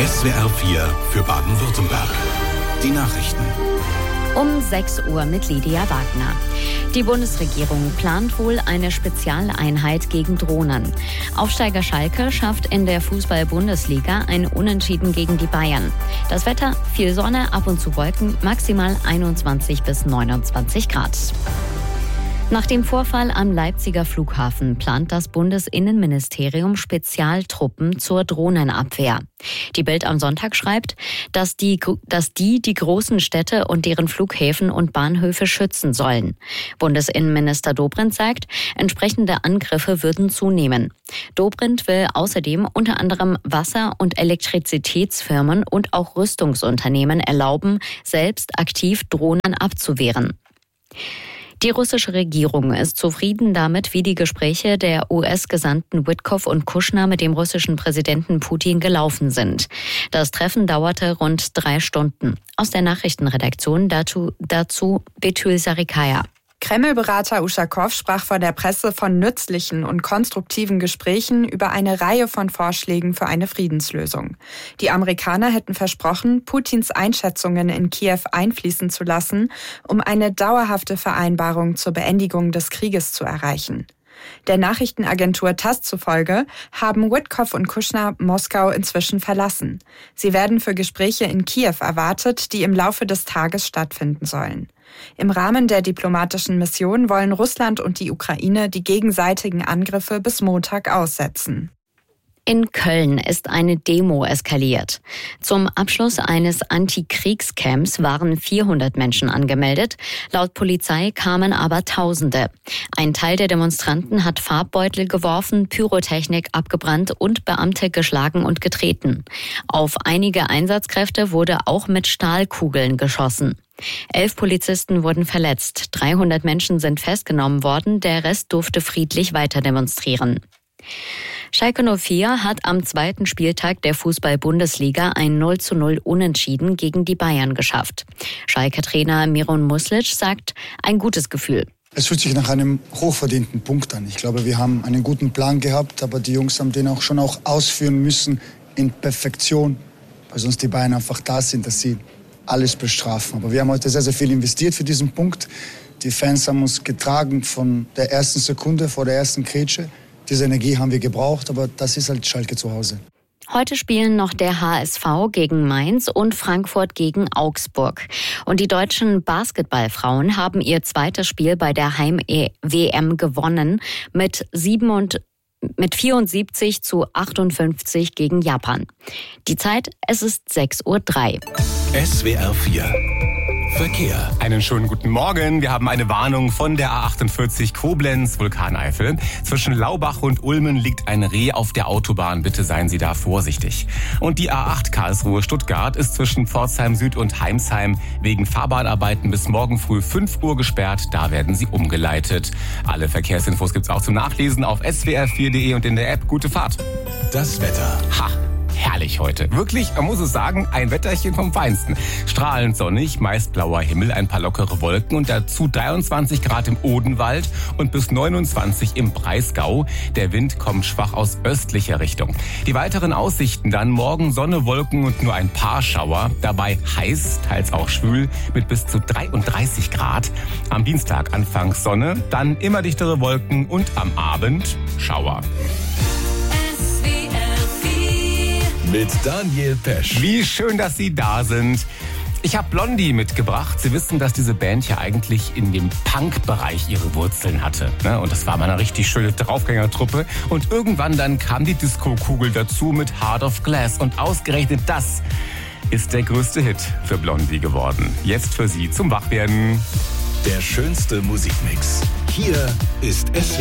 SWR 4 für Baden-Württemberg. Die Nachrichten. Um 6 Uhr mit Lydia Wagner. Die Bundesregierung plant wohl eine Spezialeinheit gegen Drohnen. Aufsteiger Schalke schafft in der Fußball-Bundesliga ein Unentschieden gegen die Bayern. Das Wetter, viel Sonne, ab und zu Wolken, maximal 21 bis 29 Grad. Nach dem Vorfall am Leipziger Flughafen plant das Bundesinnenministerium Spezialtruppen zur Drohnenabwehr. Die Bild am Sonntag schreibt, dass die großen Städte und deren Flughäfen und Bahnhöfe schützen sollen. Bundesinnenminister Dobrindt sagt, entsprechende Angriffe würden zunehmen. Dobrindt will außerdem unter anderem Wasser- und Elektrizitätsfirmen und auch Rüstungsunternehmen erlauben, selbst aktiv Drohnen abzuwehren. Die russische Regierung ist zufrieden damit, wie die Gespräche der US-Gesandten Witkoff und Kushner mit dem russischen Präsidenten Putin gelaufen sind. Das Treffen dauerte rund 3 Stunden. Aus der Nachrichtenredaktion dazu Betül Sarikaya. Kreml-Berater Uschakow sprach vor der Presse von nützlichen und konstruktiven Gesprächen über eine Reihe von Vorschlägen für eine Friedenslösung. Die Amerikaner hätten versprochen, Putins Einschätzungen in Kiew einfließen zu lassen, um eine dauerhafte Vereinbarung zur Beendigung des Krieges zu erreichen. Der Nachrichtenagentur TASS zufolge haben Witkoff und Kushner Moskau inzwischen verlassen. Sie werden für Gespräche in Kiew erwartet, die im Laufe des Tages stattfinden sollen. Im Rahmen der diplomatischen Mission wollen Russland und die Ukraine die gegenseitigen Angriffe bis Montag aussetzen. In Köln ist eine Demo eskaliert. Zum Abschluss eines Antikriegscamps waren 400 Menschen angemeldet. Laut Polizei kamen aber Tausende. Ein Teil der Demonstranten hat Farbbeutel geworfen, Pyrotechnik abgebrannt und Beamte geschlagen und getreten. Auf einige Einsatzkräfte wurde auch mit Stahlkugeln geschossen. 11 Polizisten wurden verletzt. 300 Menschen sind festgenommen worden. Der Rest durfte friedlich weiter demonstrieren. Schalke 04 hat am 2. Spieltag der Fußball-Bundesliga ein 0:0 Unentschieden gegen die Bayern geschafft. Schalke-Trainer Miron Muslic sagt, ein gutes Gefühl. Es fühlt sich nach einem hochverdienten Punkt an. Ich glaube, wir haben einen guten Plan gehabt, aber die Jungs haben den auch schon ausführen müssen in Perfektion, weil sonst die Bayern einfach da sind, dass sie alles bestrafen. Aber wir haben heute sehr, sehr viel investiert für diesen Punkt. Die Fans haben uns getragen von der ersten Sekunde vor der ersten Grätsche. Diese Energie haben wir gebraucht, aber das ist halt Schalke zu Hause. Heute spielen noch der HSV gegen Mainz und Frankfurt gegen Augsburg. Und die deutschen Basketballfrauen haben ihr zweites Spiel bei der Heim-WM gewonnen mit 74:58 gegen Japan. Die Zeit, es ist 6:03 Uhr. SWR 4 Verkehr. Einen schönen guten Morgen. Wir haben eine Warnung von der A48 Koblenz-Vulkaneifel. Zwischen Laubach und Ulmen liegt ein Reh auf der Autobahn. Bitte seien Sie da vorsichtig. Und die A8 Karlsruhe-Stuttgart ist zwischen Pforzheim Süd und Heimsheim wegen Fahrbahnarbeiten bis morgen früh 5 Uhr gesperrt. Da werden sie umgeleitet. Alle Verkehrsinfos gibt's auch zum Nachlesen auf swr4.de und in der App. Gute Fahrt. Das Wetter. Herrlich heute. Wirklich, man muss es sagen, ein Wetterchen vom Feinsten. Strahlend sonnig, meist blauer Himmel, ein paar lockere Wolken und dazu 23 Grad im Odenwald und bis 29 im Breisgau. Der Wind kommt schwach aus östlicher Richtung. Die weiteren Aussichten dann: morgen Sonne, Wolken und nur ein paar Schauer. Dabei heiß, teils auch schwül, mit bis zu 33 Grad. Am Dienstag anfangs Sonne, dann immer dichtere Wolken und am Abend Schauer. Mit Daniel Pesch. Wie schön, dass Sie da sind. Ich habe Blondie mitgebracht. Sie wissen, dass diese Band ja eigentlich in dem Punk-Bereich ihre Wurzeln hatte. Und das war mal eine richtig schöne Draufgängertruppe. Und irgendwann dann kam die Disco-Kugel dazu mit Heart of Glass. Und ausgerechnet das ist der größte Hit für Blondie geworden. Jetzt für Sie zum Wachwerden. Der schönste Musikmix. Hier ist SWR